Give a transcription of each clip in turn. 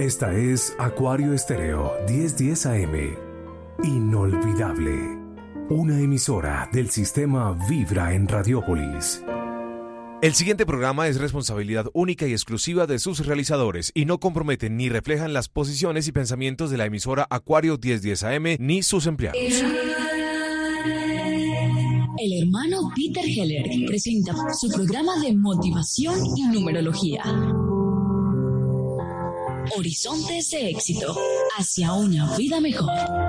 Esta es Acuario Estéreo 1010 AM. Inolvidable. Una emisora del sistema Vibra en Radiópolis. El siguiente programa es responsabilidad única y exclusiva de sus realizadores y no comprometen ni reflejan las posiciones y pensamientos de la emisora Acuario 1010 AM ni sus empleados. El hermano Peter Heller presenta su programa de motivación y numerología. Horizontes de éxito hacia una vida mejor.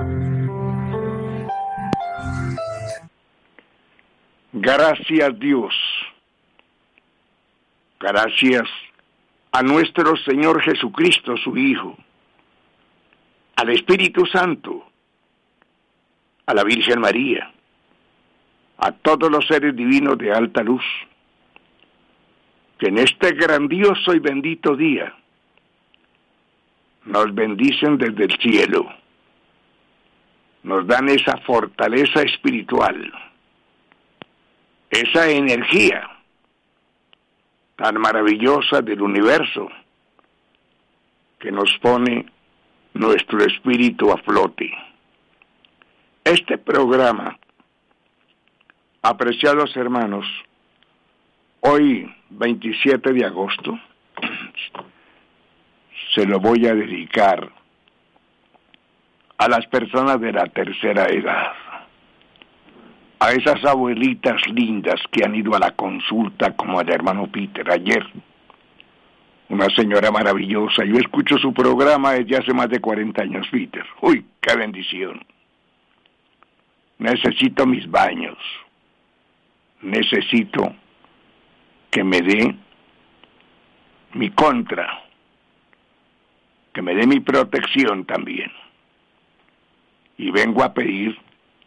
Gracias Dios. Gracias a nuestro Señor Jesucristo, su Hijo, al Espíritu Santo, a la Virgen María, a todos los seres divinos de alta luz, que en este grandioso y bendito día nos bendicen desde el cielo, nos dan esa fortaleza espiritual, esa energía tan maravillosa del universo que nos pone nuestro espíritu a flote. Este programa, apreciados hermanos, hoy 27 de agosto, se lo voy a dedicar a las personas de la tercera edad, a esas abuelitas lindas que han ido a la consulta como el hermano Peter ayer. Una señora maravillosa, yo escucho su programa desde hace más de 40 años, Peter. ¡Uy, qué bendición! Necesito mis baños, necesito que me dé mi contra, que me dé mi protección también. Y vengo a pedir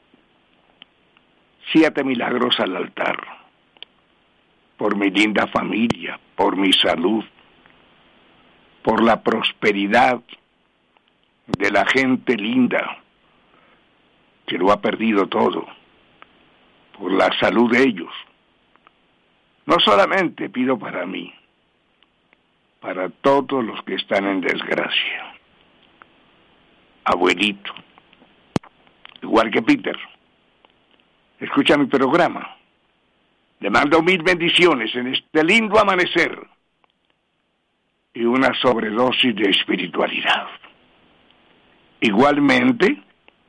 7 milagros al altar, por mi linda familia, por mi salud, por la prosperidad de la gente linda que lo ha perdido todo, por la salud de ellos. No solamente pido para mí, para todos los que están en desgracia. Abuelito, igual que Peter, escucha mi programa. Le mando 1000 bendiciones en este lindo amanecer y una sobredosis de espiritualidad. Igualmente,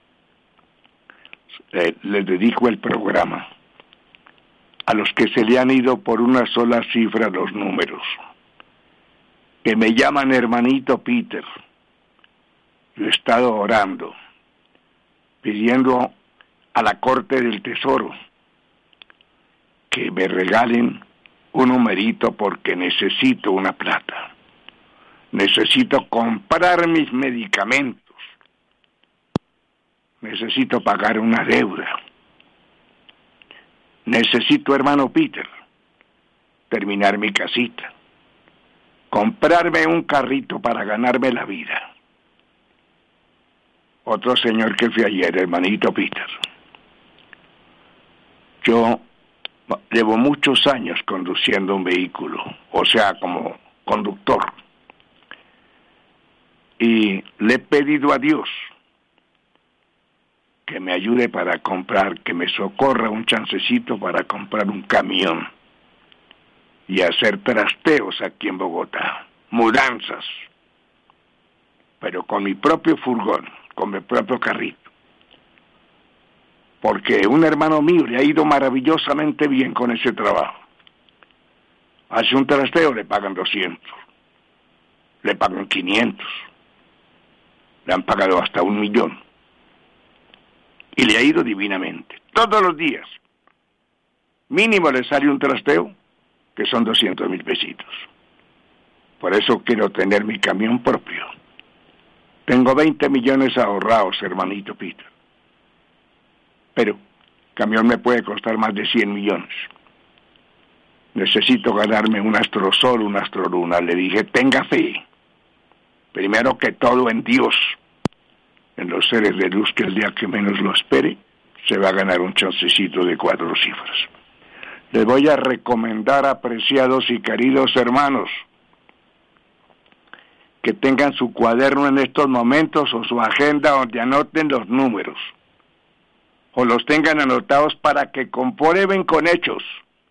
les dedico el programa a los que se le han ido por una sola cifra los números, que me llaman hermanito Peter. Yo he estado orando, pidiendo a la Corte del Tesoro que me regalen un numerito porque necesito una plata. Necesito comprar mis medicamentos. Necesito pagar una deuda. Necesito, hermano Peter, terminar mi casita. Comprarme un carrito para ganarme la vida. Otro señor que fui ayer, hermanito Peter. Yo llevo muchos años conduciendo un vehículo, o sea, como conductor. Y le he pedido a Dios que me ayude para comprar, que me socorra un chancecito para comprar un camión y hacer trasteos aquí en Bogotá, mudanzas, pero con mi propio furgón, con mi propio carrito. Porque un hermano mío le ha ido maravillosamente bien con ese trabajo. Hace un trasteo, le pagan 200, le pagan 500, le han pagado hasta 1.000.000. Y le ha ido divinamente. Todos los días, mínimo le sale un trasteo, que son 200.000 pesitos. Por eso quiero tener mi camión propio. Tengo 20 millones ahorrados, hermanito Peter. Pero el camión me puede costar más de 100 millones. Necesito ganarme un astrosol, una astroluna. Le dije, tenga fe. Primero que todo en Dios, en los seres de luz, que el día que menos lo espere, se va a ganar un chancecito de 4 cifras. Les voy a recomendar, apreciados y queridos hermanos, que tengan su cuaderno en estos momentos o su agenda donde anoten los números, o los tengan anotados para que comprueben con hechos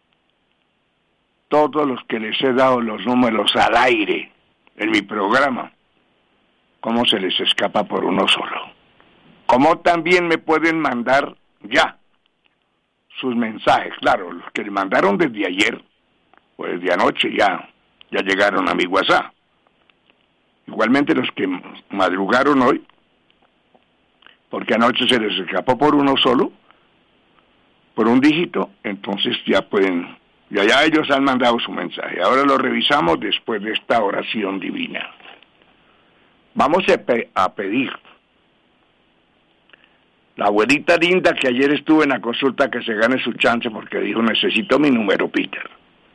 todos los que les he dado los números al aire en mi programa, cómo se les escapa por uno solo. Como también me pueden mandar ya sus mensajes, claro, los que le mandaron desde ayer o desde anoche ya llegaron a mi WhatsApp. Igualmente los que madrugaron hoy, porque anoche se les escapó por uno solo, por un dígito, entonces ya ellos han mandado su mensaje. Ahora lo revisamos después de esta oración divina. Vamos a pedir. La abuelita linda que ayer estuvo en la consulta, que se gane su chance porque dijo: necesito mi número, Peter.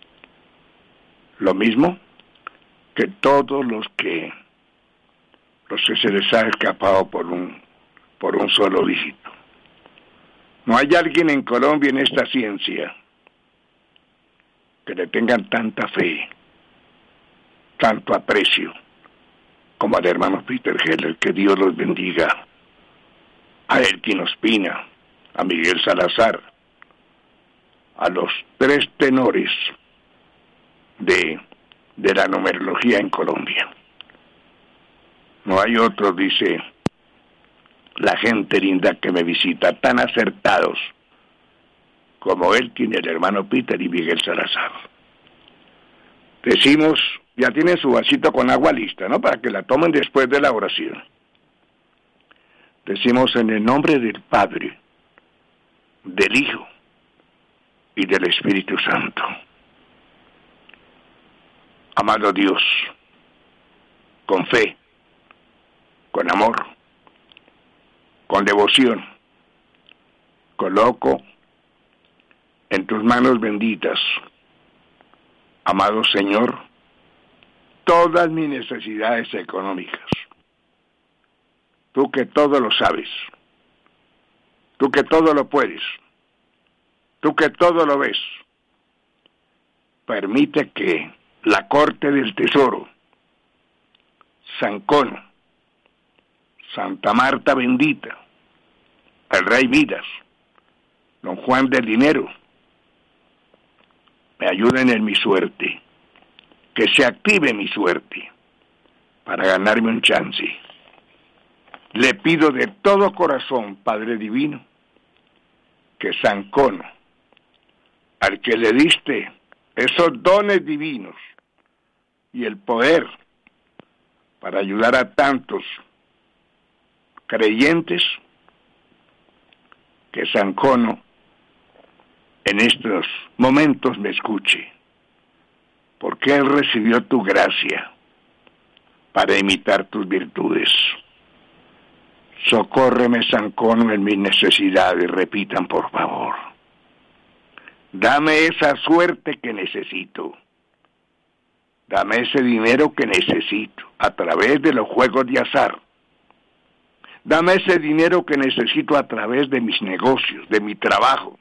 Lo mismo que todos los que se les ha escapado por un solo dígito. No hay alguien en Colombia en esta ciencia que le tengan tanta fe, tanto aprecio como al hermano Peter Heller. Que Dios los bendiga. A Elkin Ospina, a Miguel Salazar, a los 3 tenores de la numerología en Colombia. No hay otro, dice la gente linda que me visita, tan acertados como Elkin, el hermano Peter y Miguel Salazar. Decimos, ya tienen su vasito con agua lista, ¿no? Para que la tomen después de la oración. Decimos: en el nombre del Padre, del Hijo y del Espíritu Santo. Amado Dios, con fe, con amor, con devoción, coloco en tus manos benditas, amado Señor, todas mis necesidades económicas. Tú que todo lo sabes, tú que todo lo puedes, tú que todo lo ves, permite que la corte del tesoro, San Cono, Santa Marta bendita, el Rey Midas, Don Juan del Dinero, me ayuden en mi suerte, que se active mi suerte para ganarme un chance. Le pido de todo corazón, Padre Divino, que San Cono, al que le diste esos dones divinos y el poder para ayudar a tantos creyentes, que San Cono en estos momentos me escuche, porque él recibió tu gracia para imitar tus virtudes. Socórreme, San Cono, en mis necesidades. Repitan, por favor. Dame esa suerte que necesito. Dame ese dinero que necesito a través de los juegos de azar. Dame ese dinero que necesito a través de mis negocios, de mi trabajo.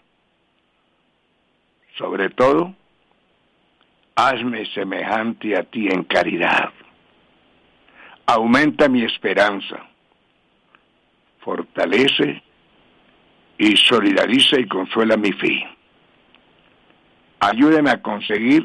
Sobre todo, hazme semejante a ti en caridad. Aumenta mi esperanza. Fortalece y solidariza y consuela mi fe. Ayúdame a conseguir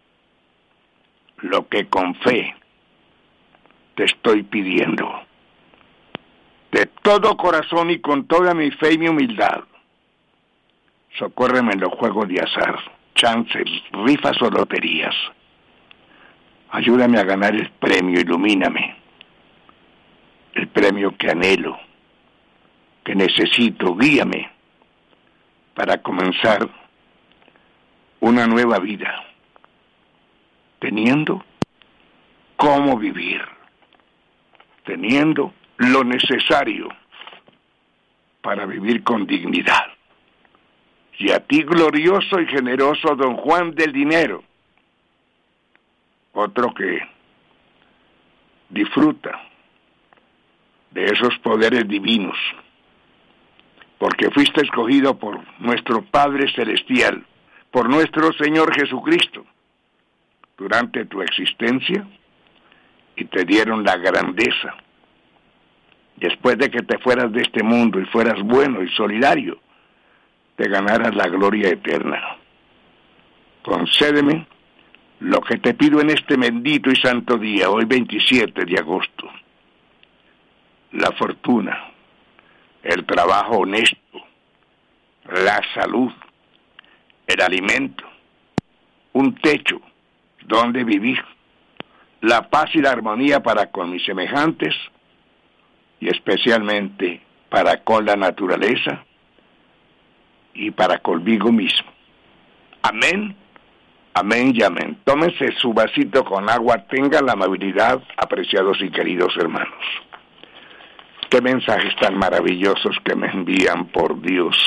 lo que con fe te estoy pidiendo. De todo corazón y con toda mi fe y mi humildad. Socórreme en los juegos de azar, chances, rifas o loterías. Ayúdame a ganar el premio, ilumíname. El premio que anhelo, que necesito, guíame para comenzar una nueva vida, teniendo cómo vivir, teniendo lo necesario para vivir con dignidad. Y a ti, glorioso y generoso Don Juan del Dinero, otro que disfruta de esos poderes divinos, porque fuiste escogido por nuestro Padre Celestial, por nuestro Señor Jesucristo, durante tu existencia, y te dieron la grandeza, después de que te fueras de este mundo y fueras bueno y solidario, te ganaras la gloria eterna. Concédeme lo que te pido en este bendito y santo día, hoy 27 de agosto. La fortuna, el trabajo honesto, la salud, el alimento, un techo donde vivir, la paz y la armonía para con mis semejantes y especialmente para con la naturaleza y para conmigo mismo. Amén, amén y amén. Tómense su vasito con agua, tengan la amabilidad, apreciados y queridos hermanos. Qué mensajes tan maravillosos que me envían, por Dios.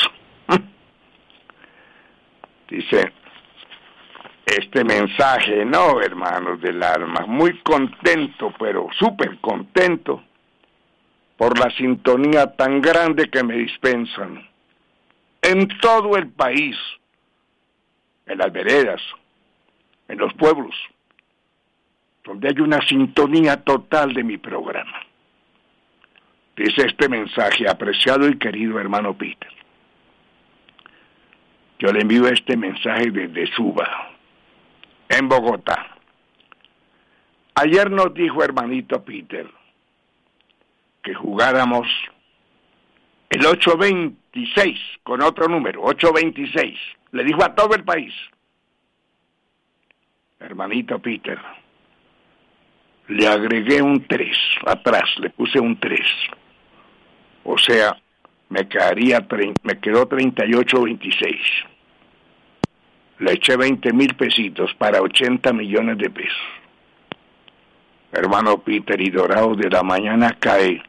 Dice este mensaje, no, hermanos del alma, muy contento, pero súper contento por la sintonía tan grande que me dispensan en todo el país, en las veredas, en los pueblos, donde hay una sintonía total de mi programa. Dice este mensaje, apreciado y querido hermano Peter. Yo le envío este mensaje desde Suba, en Bogotá. Ayer nos dijo hermanito Peter que jugáramos el 826 con otro número, 826. Le dijo a todo el país. Hermanito Peter, le agregué un 3 atrás, le puse un 3. O sea, me quedó 38.26. Le eché 20,000 pesitos para 80 millones de pesos. Hermano Peter, y Dorado de la mañana cae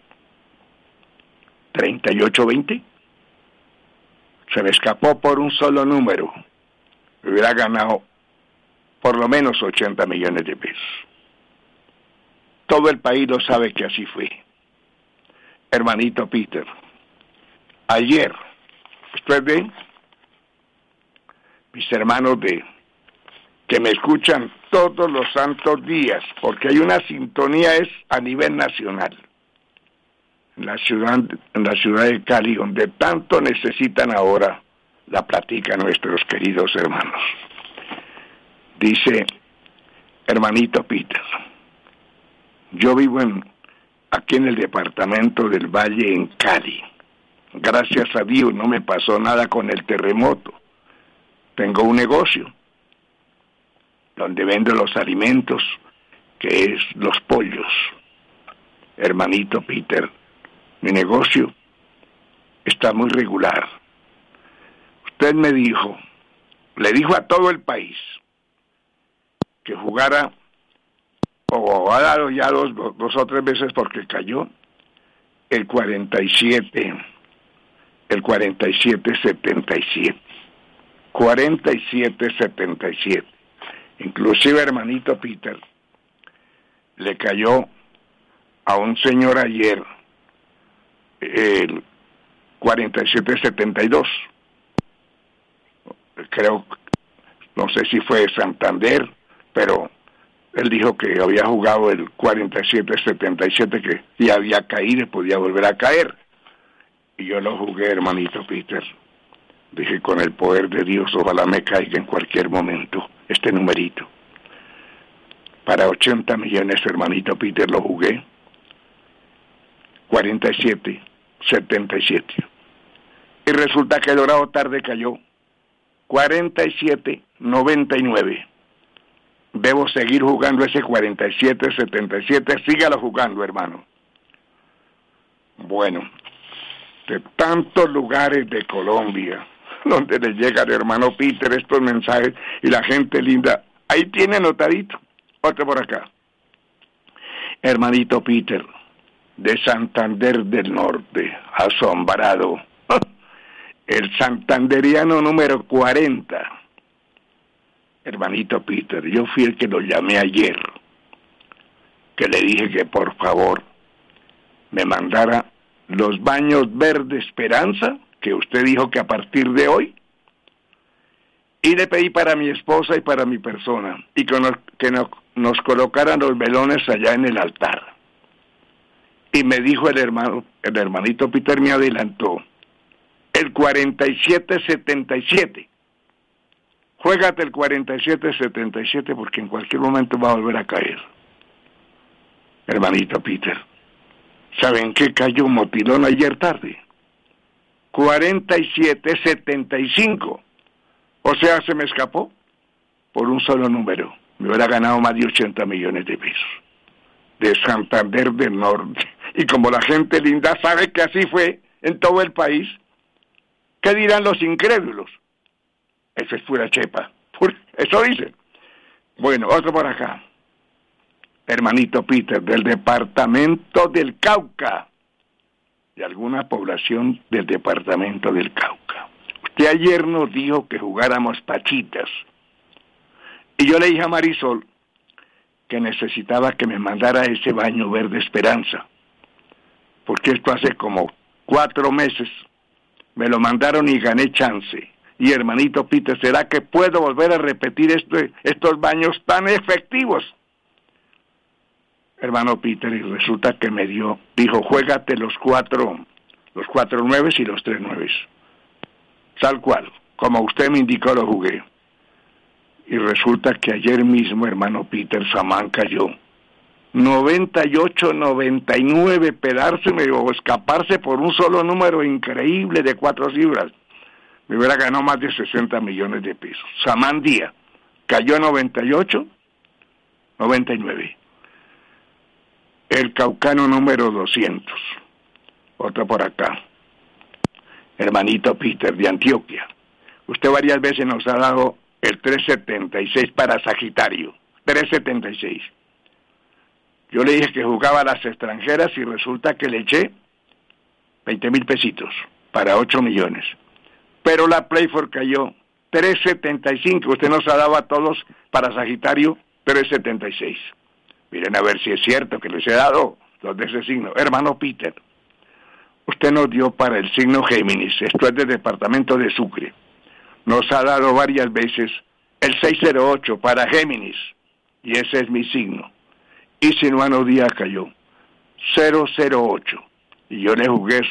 38.20. Se me escapó por un solo número. Hubiera ganado por lo menos 80 millones de pesos. Todo el país lo sabe que así fue. Hermanito Peter, ayer, ¿usted ve? Mis hermanos que me escuchan todos los santos días, porque hay una sintonía es a nivel nacional. En la ciudad de Cali, donde tanto necesitan ahora la plática nuestros queridos hermanos. Dice, hermanito Peter, yo vivo aquí en el departamento del Valle, en Cali. Gracias a Dios no me pasó nada con el terremoto. Tengo un negocio donde vendo los alimentos, que es los pollos. Hermanito Peter, mi negocio está muy regular. Usted le dijo a todo el país que jugara, o ha dado ya dos o tres veces porque cayó, el 47-77. 47-77. Inclusive, hermanito Peter, le cayó a un señor ayer el 47-72. Creo, no sé si fue Santander, pero él dijo que había jugado el 47-77, que ya había caído y podía volver a caer. Y yo lo jugué, hermanito Peter. Dije, con el poder de Dios, ojalá me caiga en cualquier momento este numerito. Para 80 millones, hermanito Peter, lo jugué. 47-77. Y resulta que el Dorado tarde cayó 47-99. Debo seguir jugando ese 47-77. Sígalo jugando, hermano. Bueno, de tantos lugares de Colombia donde le llegan, hermano Peter, estos mensajes, y la gente linda, ahí tiene notadito, otro por acá. Hermanito Peter, de Santander del Norte, asombrado, el santanderiano número 40. Hermanito Peter, yo fui el que lo llamé ayer, que le dije que por favor me mandara los baños verde Esperanza, que usted dijo que a partir de hoy, y le pedí para mi esposa y para mi persona, y que nos colocaran los velones allá en el altar. Y me dijo el hermanito Peter me adelantó, el 47-77. Juégate el 47-77 porque en cualquier momento va a volver a caer. Hermanito Peter, ¿saben qué cayó un motilón ayer tarde? 47-75. O sea, se me escapó por un solo número. Me hubiera ganado más de 80 millones de pesos. De Santander del Norte. Y como la gente linda sabe que así fue en todo el país, ¿qué dirán los incrédulos? Eso es pura chepa. Eso dicen. Bueno, otro por acá. Hermanito Peter, del departamento del Cauca. De alguna población del departamento del Cauca. Usted ayer nos dijo que jugáramos pachitas. Y yo le dije a Marisol que necesitaba que me mandara ese baño verde Esperanza. Porque esto hace como 4 meses me lo mandaron y gané chance. Y hermanito Peter, ¿será que puedo volver a repetir estos baños tan efectivos? Hermano Peter, y resulta que me dijo, juégate los 4 nueves y los 3 nueves. Tal cual, como usted me indicó, lo jugué. Y resulta que ayer mismo, hermano Peter, Samán cayó. 98-99, pedárseme o escaparse por un solo número increíble de 4 cifras. Me hubiera ganado más de 60 millones de pesos. Samán Díaz cayó 98-99. El Caucano número 200. Otro por acá. Hermanito Peter, de Antioquia. Usted varias veces nos ha dado el 376 para Sagitario. 376. Yo le dije que jugaba a las extranjeras y resulta que le eché 20,000 pesitos para 8 millones. Pero la Playford cayó 375. Usted nos ha dado a todos para Sagitario 376. Miren a ver si es cierto que les he dado los de ese signo. Hermano Peter, usted nos dio para el signo Géminis. Esto es del departamento de Sucre. Nos ha dado varias veces el 608 para Géminis. Y ese es mi signo. Y Sinuano Díaz cayó 008. Y yo le jugué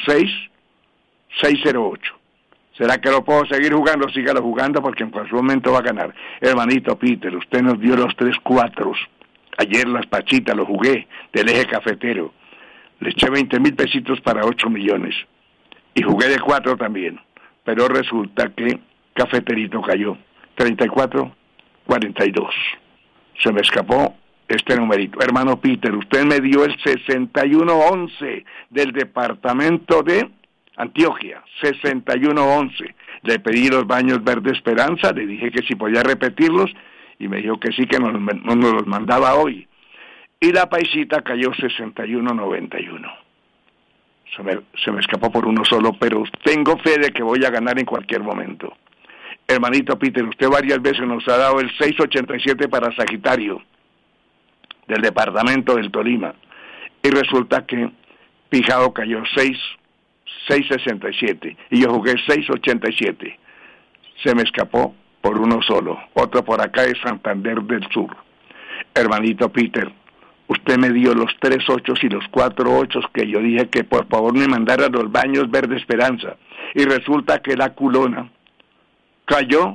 608. ¿Será que lo puedo seguir jugando? Sígalo jugando porque en cualquier momento va a ganar. Hermanito Peter, usted nos dio los 3 4. Ayer las pachitas lo jugué del eje cafetero. Le eché 20,000 pesitos para 8 millones. Y jugué de 4 también. Pero resulta que Cafeterito cayó 34-42. Se me escapó este numerito. Hermano Peter, usted me dio el 6111 del departamento de Antioquia. 6111. Le pedí los baños verde Esperanza, le dije que si podía repetirlos, y me dijo que sí, que nos los mandaba hoy. Y la paisita cayó 6191. Se me escapó por uno solo, pero tengo fe de que voy a ganar en cualquier momento. Hermanito Peter, usted varias veces nos ha dado el 687 para Sagitario, del departamento del Tolima. Y resulta que Pijao cayó 667. Y yo jugué 687. Se me escapó por uno solo. Otro por acá es Santander del Sur. Hermanito Peter, usted me dio los 3 8 y los 4 8 que yo dije que por favor me mandara los baños verde Esperanza. Y resulta que la culona cayó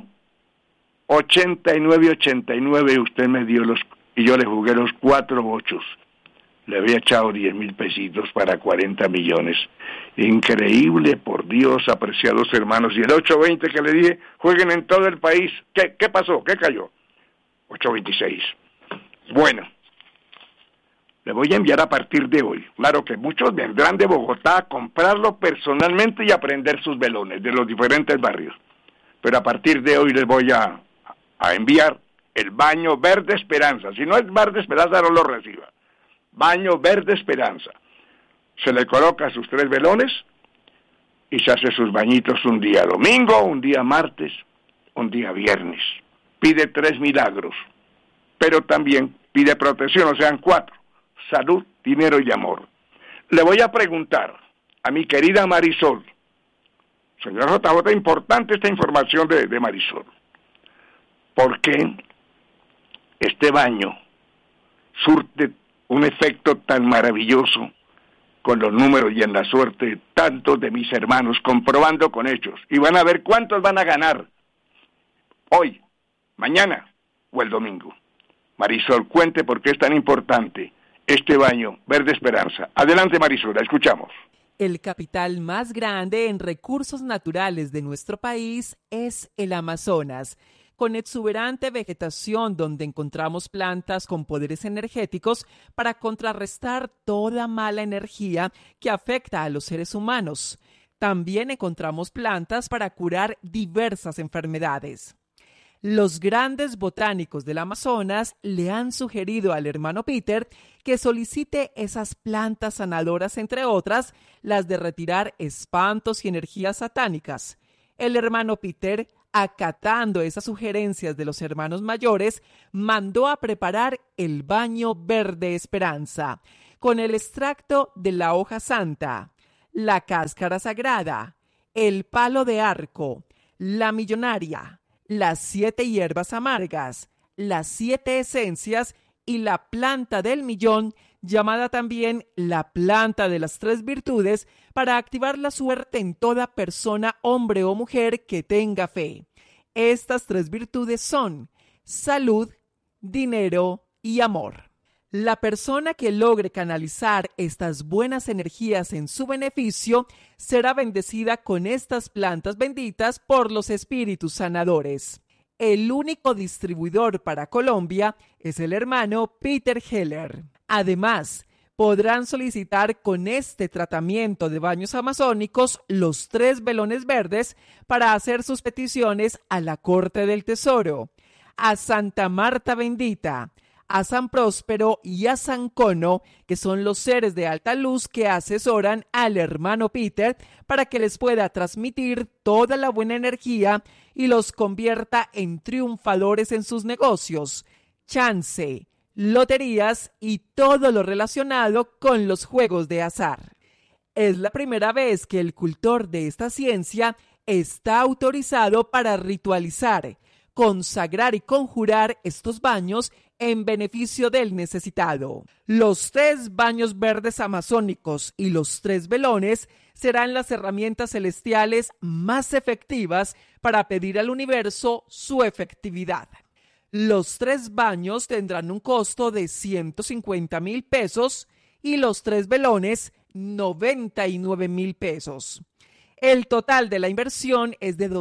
89-89 y usted me dio y yo le jugué los 4 8. Le había echado 10,000 pesitos para 40 millones. Increíble, por Dios, apreciados hermanos. Y el 820 que le dije, jueguen en todo el país. ¿Qué pasó? ¿Qué cayó? 826. Bueno, le voy a enviar a partir de hoy. Claro que muchos vendrán de Bogotá a comprarlo personalmente y a prender sus velones de los diferentes barrios. Pero a partir de hoy les voy a enviar el baño verde Esperanza. Si no es verde Esperanza, no lo reciba. Baño verde Esperanza. Se le coloca sus 3 velones y se hace sus bañitos un día domingo, un día martes, un día viernes. Pide 3 milagros, pero también pide protección, o sean 4. Salud, dinero y amor. Le voy a preguntar a mi querida Marisol. Señor JJ, importante esta información de Marisol. ¿Por qué este baño surte un efecto tan maravilloso con los números y en la suerte de tantos de mis hermanos, comprobando con hechos. Y van a ver cuántos van a ganar hoy, mañana o el domingo. Marisol, cuente por qué es tan importante este baño Verde Esperanza. Adelante, Marisol, la escuchamos. El capital más grande en recursos naturales de nuestro país es el Amazonas, con exuberante vegetación donde encontramos plantas con poderes energéticos para contrarrestar toda mala energía que afecta a los seres humanos. También encontramos plantas para curar diversas enfermedades. Los grandes botánicos del Amazonas le han sugerido al hermano Peter que solicite esas plantas sanadoras, entre otras, las de retirar espantos y energías satánicas. El hermano Peter, acatando esas sugerencias de los hermanos mayores, mandó a preparar el baño Verde Esperanza, con el extracto de la hoja santa, la cáscara sagrada, el palo de arco, la millonaria, las 7 hierbas amargas, las 7 esencias y la planta del millón, llamada también la planta de las 3 virtudes, para activar la suerte en toda persona, hombre o mujer que tenga fe. Estas 3 virtudes son salud, dinero y amor. La persona que logre canalizar estas buenas energías en su beneficio será bendecida con estas plantas benditas por los espíritus sanadores. El único distribuidor para Colombia es el hermano Peter Heller. Además, podrán solicitar con este tratamiento de baños amazónicos los 3 velones verdes para hacer sus peticiones a la Corte del Tesoro, a Santa Marta Bendita, a San Próspero y a San Cono, que son los seres de alta luz que asesoran al hermano Peter para que les pueda transmitir toda la buena energía y los convierta en triunfadores en sus negocios, chance, loterías y todo lo relacionado con los juegos de azar. Es la primera vez que el cultor de esta ciencia está autorizado para ritualizar, consagrar y conjurar estos baños en beneficio del necesitado. Los 3 baños verdes amazónicos y los 3 velones serán las herramientas celestiales más efectivas para pedir al universo su efectividad. Los 3 baños tendrán un costo de 150,000 pesos y los 3 velones 99,000 pesos. El total de la inversión es de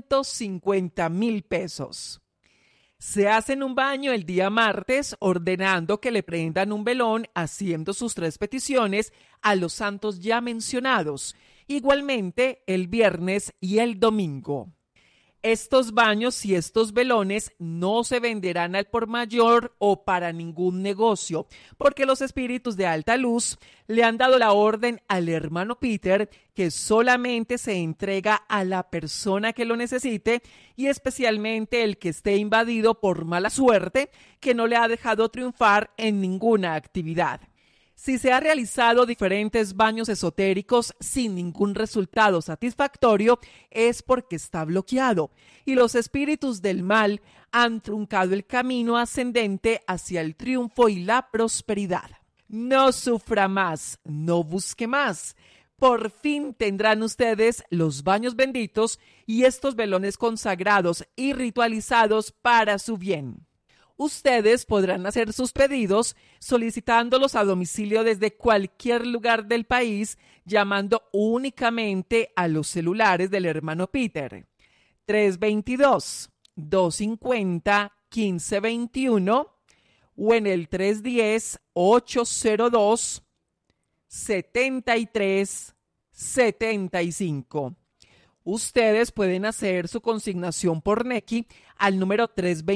250,000 pesos. Se hacen un baño el día martes, ordenando que le prendan un velón, haciendo sus 3 peticiones a los santos ya mencionados, igualmente el viernes y el domingo. Estos baños y estos velones no se venderán al por mayor o para ningún negocio, porque los espíritus de alta luz le han dado la orden al hermano Peter que solamente se entrega a la persona que lo necesite y especialmente el que esté invadido por mala suerte que no le ha dejado triunfar en ninguna actividad. Si se ha realizado diferentes baños esotéricos sin ningún resultado satisfactorio, es porque está bloqueado y los espíritus del mal han truncado el camino ascendente hacia el triunfo y la prosperidad. No sufra más, no busque más. Por fin tendrán ustedes los baños benditos y estos velones consagrados y ritualizados para su bien. Ustedes podrán hacer sus pedidos solicitándolos a domicilio desde cualquier lugar del país, llamando únicamente a los celulares del hermano Peter. 322-250-1521 o en el 310-802-7375. Ustedes pueden hacer su consignación por Nequi al número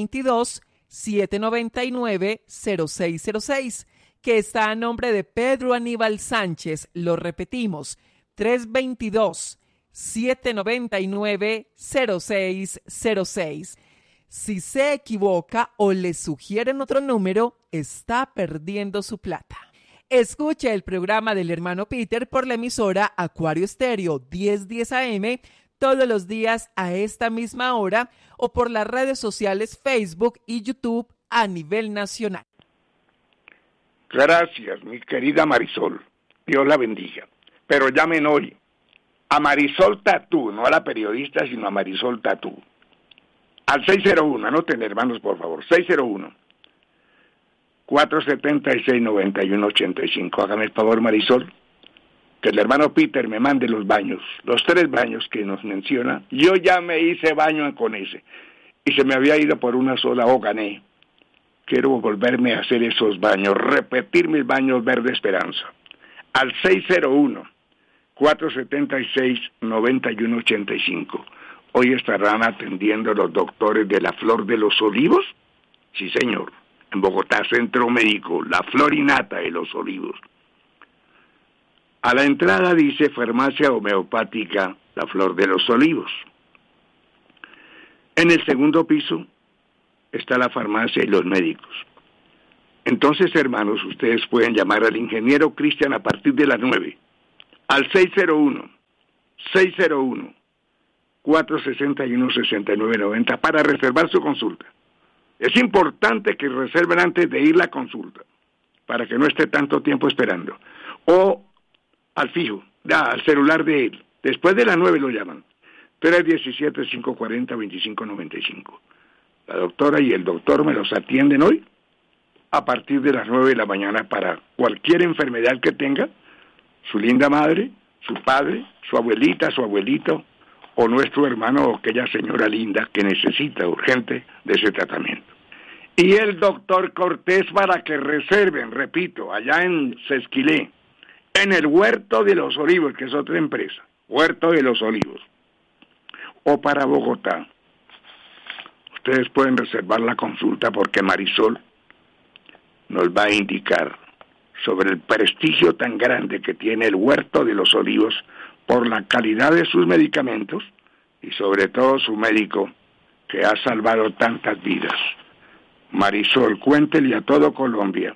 322-799-0606, que está a nombre de Pedro Aníbal Sánchez. Lo repetimos, 322-799-0606. Si se equivoca o le sugieren otro número, está perdiendo su plata. Escuche el programa del hermano Peter por la emisora Acuario Estéreo 1010 AM todos los días a esta misma hora o por las redes sociales Facebook y YouTube a nivel nacional. Gracias, mi querida Marisol. Dios la bendiga. Pero llamen hoy a Marisol Tatú, no a la periodista, sino a Marisol Tatú. Al 601, anoten hermanos, por favor, 601-476-9185. Hágame el favor, Marisol, que el hermano Peter me mande los baños, los 3 baños que nos menciona. Yo ya me hice baño con ese, y se me había ido por una sola o gané. Quiero volverme a hacer esos baños, repetir mis baños Verde Esperanza. Al 601-476-9185. Hoy estarán atendiendo los doctores de la Flor de los Olivos. Sí, señor. En Bogotá, Centro Médico, la Florinata de los Olivos. A la entrada dice Farmacia Homeopática, la Flor de los Olivos. En el segundo piso está la farmacia y los médicos. Entonces, hermanos, ustedes pueden llamar al ingeniero Cristian a partir de las 9, al 601-461-6990 para reservar su consulta. Es importante que reserven antes de ir a la consulta, para que no esté tanto tiempo esperando. O al fijo, al celular de él. Después de las 9 lo llaman. 317-540-2595. La doctora y el doctor me los atienden hoy a partir de las 9 de la mañana para cualquier enfermedad que tenga, su linda madre, su padre, su abuelita, su abuelito, o nuestro hermano o aquella señora linda que necesita urgente de ese tratamiento. Y el doctor Cortés para que reserven, repito, allá en Sesquilé, en el Huerto de los Olivos, que es otra empresa, Huerto de los Olivos, o para Bogotá. Ustedes pueden reservar la consulta porque Marisol nos va a indicar sobre el prestigio tan grande que tiene el Huerto de los Olivos por la calidad de sus medicamentos y sobre todo su médico que ha salvado tantas vidas. Marisol, cuéntele a todo Colombia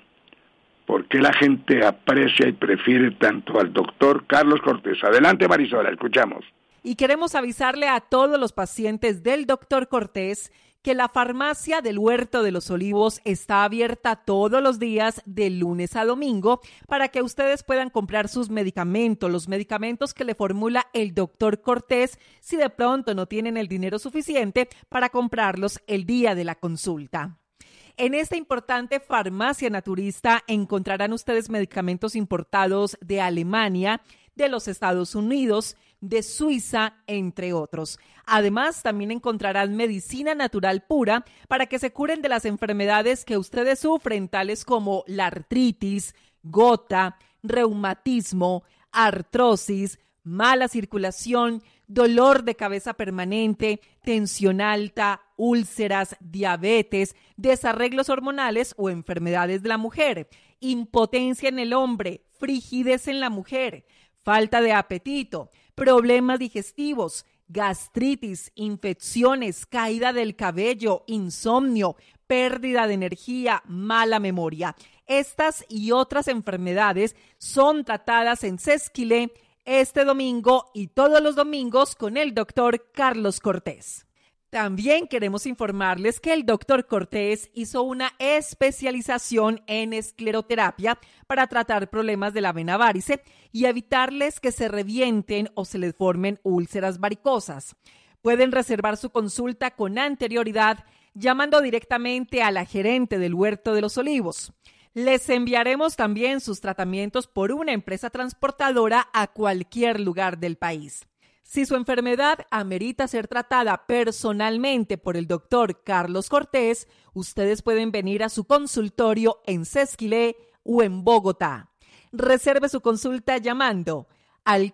por qué la gente aprecia y prefiere tanto al doctor Carlos Cortés. Adelante, Marisol, la escuchamos. Y queremos avisarle a todos los pacientes del doctor Cortés que la farmacia del Huerto de los Olivos está abierta todos los días de lunes a domingo para que ustedes puedan comprar sus medicamentos, los medicamentos que le formula el doctor Cortés, si de pronto no tienen el dinero suficiente para comprarlos el día de la consulta. En esta importante farmacia naturista encontrarán ustedes medicamentos importados de Alemania, de los Estados Unidos, de Suiza, entre otros. Además, también encontrarán medicina natural pura para que se curen de las enfermedades que ustedes sufren, tales como la artritis, gota, reumatismo, artrosis, mala circulación, dolor de cabeza permanente, tensión alta, úlceras, diabetes, desarreglos hormonales o enfermedades de la mujer, impotencia en el hombre, frigidez en la mujer, falta de apetito, problemas digestivos, gastritis, infecciones, caída del cabello, insomnio, pérdida de energía, mala memoria. Estas y otras enfermedades son tratadas en Sesquilé este domingo y todos los domingos con el doctor Carlos Cortés. También queremos informarles que el doctor Cortés hizo una especialización en escleroterapia para tratar problemas de la vena varice y evitarles que se revienten o se les formen úlceras varicosas. Pueden reservar su consulta con anterioridad llamando directamente a la gerente del Huerto de los Olivos. Les enviaremos también sus tratamientos por una empresa transportadora a cualquier lugar del país. Si su enfermedad amerita ser tratada personalmente por el doctor Carlos Cortés, ustedes pueden venir a su consultorio en Sesquilé o en Bogotá. Reserve su consulta llamando al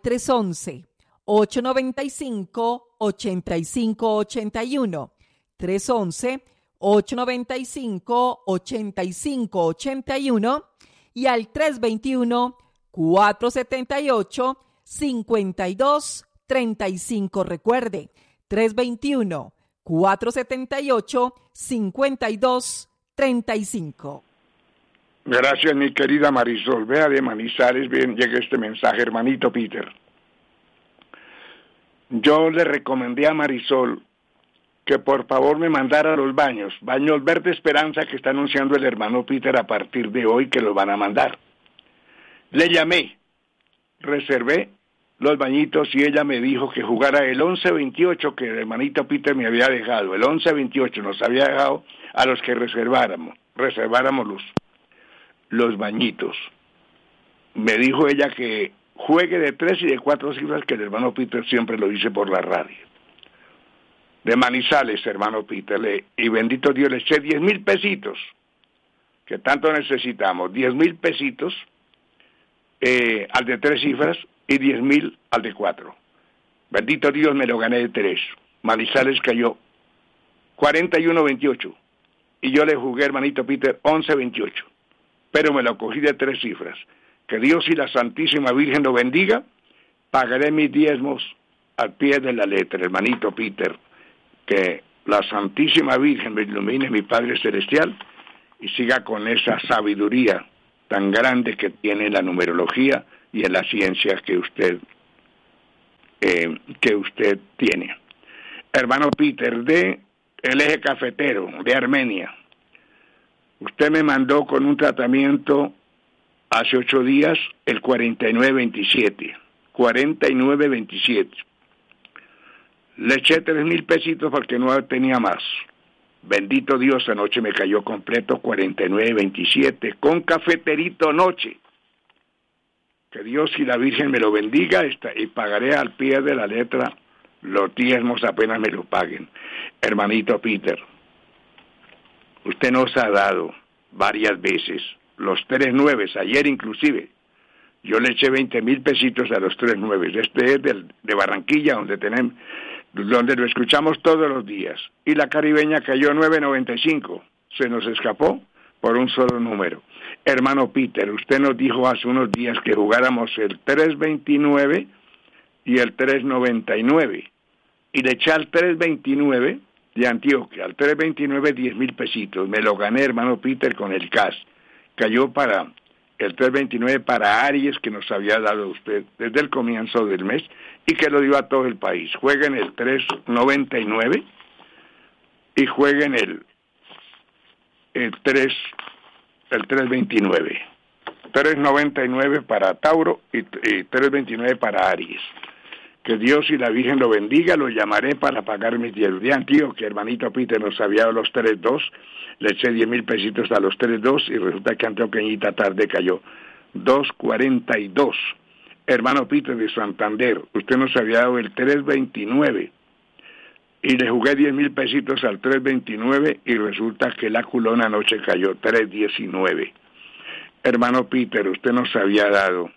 311-895-8581, 311-895-8581 y al 321-478-5235. Recuerde, 321-478-5235. Gracias, mi querida Marisol. Vea de Manizales, bien, llega este mensaje, hermanito Peter. Yo le recomendé a Marisol que por favor me mandara los baños Verde Esperanza, que está anunciando el hermano Peter a partir de hoy que los van a mandar. Le llamé, reservé los bañitos y ella me dijo que jugara el 11-28 que el hermanito Peter me había dejado. El 11-28 nos había dejado a los que reserváramos los bañitos. Me dijo ella que juegue de 3 y de 4 cifras, que el hermano Peter siempre lo dice por la radio. De Manizales, hermano Peter, y bendito Dios, le eché 10,000 pesitos, que tanto necesitamos, 10,000 pesitos al de 3 cifras y 10,000 al de 4. Bendito Dios, me lo gané de 3. Manizales cayó 41-28 y yo le jugué, hermanito Peter, 11-28, pero me lo cogí de 3 cifras. Que Dios y la Santísima Virgen lo bendiga. Pagaré mis diezmos al pie de la letra, hermanito Peter. Que la Santísima Virgen me ilumine, mi Padre Celestial, y siga con esa sabiduría tan grande que tiene en la numerología y en la ciencia que usted tiene. Hermano Peter, de el Eje Cafetero de Armenia, usted me mandó con un tratamiento hace 8 días el 49-27. Le eché 3,000 pesitos porque no tenía más. Bendito Dios, anoche me cayó completo 49-27 con cafeterito noche. Que Dios y la Virgen me lo bendiga y pagaré al pie de la letra los diezmos apenas me lo paguen. Hermanito Peter, usted nos ha dado varias veces los 3 nueves, ayer inclusive. Yo le eché 20,000 pesitos a los 3 nueves. Este es de Barranquilla, donde lo escuchamos todos los días. Y la caribeña cayó 9.95. Se nos escapó por un solo número. Hermano Peter, usted nos dijo hace unos días que jugáramos el 329 y el 399. Y le eché al 329 de Antioquia, al 329 10,000 pesitos. Me lo gané, hermano Peter, con el CAS. Cayó para el 329 para Aries, que nos había dado usted desde el comienzo del mes y que lo dio a todo el país. Jueguen el 399 y jueguen el 329. 399 para Tauro y 329 para Aries. Que Dios y la Virgen lo bendiga. Lo llamaré para pagar mis diezmos. De Antioquia, hermanito Peter, nos había dado los 3-2. Le eché 10,000 pesitos a los 3-2 y resulta que antioqueñita tarde cayó 2.42. Hermano Peter de Santander, usted nos había dado el 3.29 y le jugué 10,000 pesitos al 3.29 y resulta que la culona anoche cayó 3.19. Hermano Peter, usted nos había dado,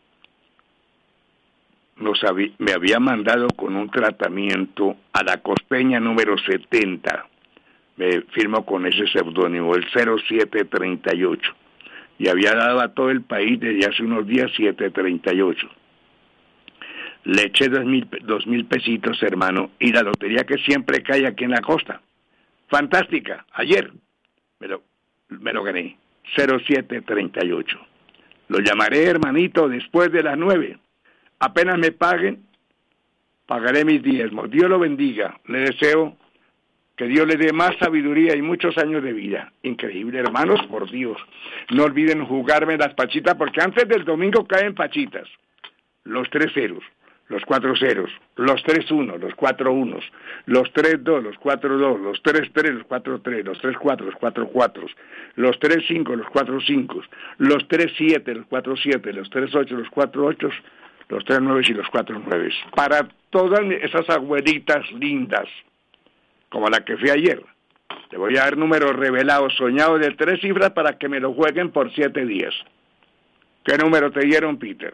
me había mandado con un tratamiento a la costeña número 70. Me firmo con ese seudónimo, el 0738. Y había dado a todo el país desde hace unos días 738. Le eché 2,000 pesitos, hermano, y la lotería que siempre cae aquí en la costa. Fantástica, ayer me lo gané, 0738. Lo llamaré, hermanito, después de las 9. Apenas me paguen, pagaré mis diezmos. Dios lo bendiga. Le deseo que Dios le dé más sabiduría y muchos años de vida. Increíble, hermanos, por Dios. No olviden jugarme las pachitas, porque antes del domingo caen pachitas. Los 3 ceros, los 4 ceros, los 3 1, los 4 1, los 3 2, los 4 2, los 3 3, los 4 3, los 3 4, los 4 4, los 3 5, los 4 5, los 3 7, los 4 7, los 3 8, los 4 8, los 3 9 y los 4 9. Para todas esas abuelitas lindas, como la que fui ayer, le voy a dar números revelados, soñados de 3 cifras para que me lo jueguen por 7 días. ¿Qué número te dieron, Peter?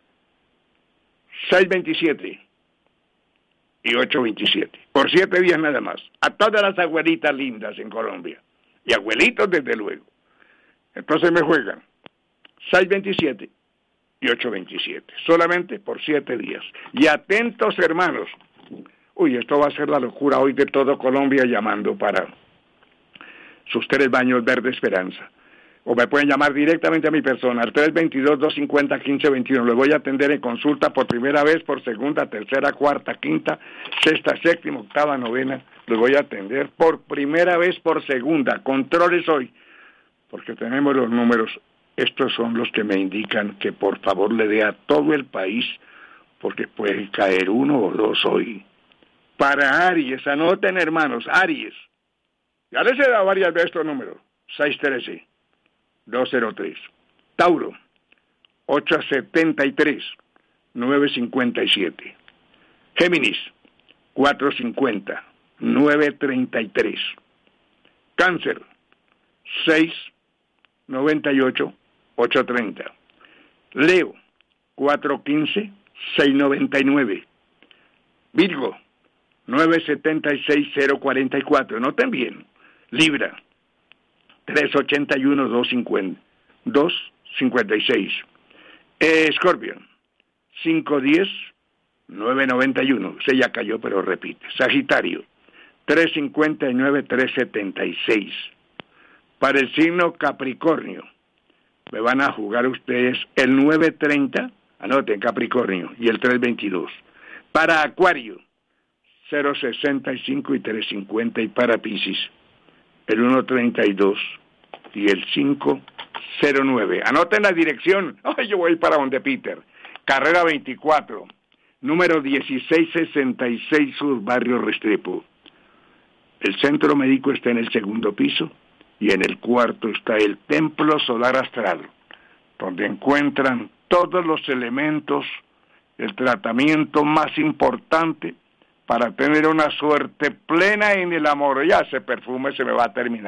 627 y 827. Por 7 días nada más. A todas las abuelitas lindas en Colombia. Y abuelitos, desde luego. Entonces me juegan 627 y 827. Solamente por 7 días. Y atentos, hermanos. Uy, esto va a ser la locura hoy de todo Colombia llamando para sus 3 baños Verde Esperanza. O me pueden llamar directamente a mi persona, al 322-250-1521. Les voy a atender en consulta por primera vez, por segunda, tercera, cuarta, quinta, sexta, séptima, octava, novena los voy a atender por primera vez, por segunda. Controles hoy, porque tenemos los números. Estos son los que me indican que por favor le dé a todo el país, porque puede caer 1 o 2 hoy. Para Aries, anoten hermanos, Aries. Ya les he dado varias veces estos números. 613-203. Tauro, 873-957. Géminis, 450-933. Cáncer, 698-830. Leo, 415-699. Virgo, 976-044. Noten bien. Libra, 381-256. Escorpión, 510-991. Se ya cayó, pero repite. Sagitario, 359-376. Para el signo Capricornio, me van a jugar ustedes el 930, anoten Capricornio, y el 322. Para Acuario, 065 y 350, y para Piscis, el 132 y el 509. Anoten la dirección. Ay, yo voy para donde Peter. Carrera 24, número 1666 Sur, Barrio Restrepo. El centro médico está en el 2º piso y en el 4º está el Templo Solar Astral, donde encuentran todos los elementos, el tratamiento más importante para tener una suerte plena en el amor. Ya ese perfume se me va a terminar.